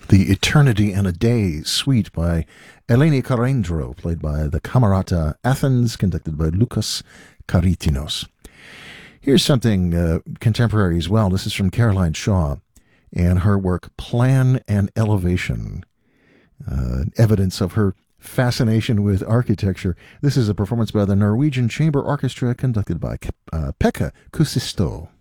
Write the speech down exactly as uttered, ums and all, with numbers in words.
The Eternity in a Day suite by Eleni Karendro, played by the Camerata Athens, conducted by Lucas Karitinos. Here's something uh, contemporary as well. This is from Caroline Shaw and her work Plan and Elevation, uh, evidence of her fascination with architecture. This is a performance by the Norwegian Chamber Orchestra, conducted by uh, Pekka Kusisto.